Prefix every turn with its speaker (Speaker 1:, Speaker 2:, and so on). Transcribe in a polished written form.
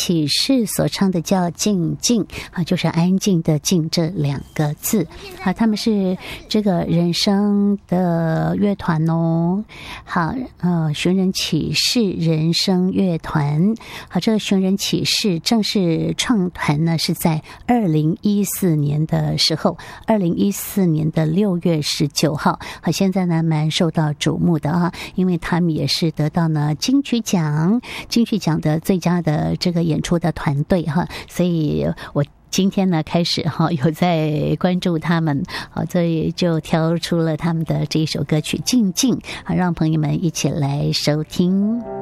Speaker 1: 启士所唱的叫静静啊，就是安静的静这2个字啊。他们是这个人声的乐团哦。好，寻人启事人声乐团。好，这个寻人启事正式创团呢是在2014年的时候，2014年的6月19号。好，现在呢蛮受到瞩目的啊，因为他们也是得到呢金曲奖的最佳的这个演出的团队哈，所以我今天呢开始有在关注他们，所以就挑出了他们的这一首歌曲《静静》，让朋友们一起来收听。